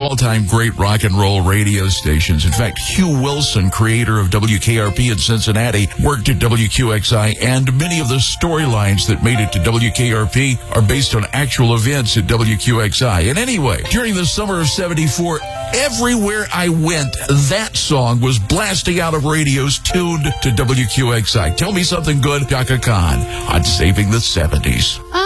all-time great rock and roll radio stations. In fact, Hugh Wilson, creator of WKRP in Cincinnati, worked at WQXI, and many of the storylines that made it to WKRP are based on actual events at WQXI. And anyway, during the summer of 74, everywhere I went, that song was blasting out of radios tuned to WQXI. Tell me something good, Chaka Khan, on Saving the 70s.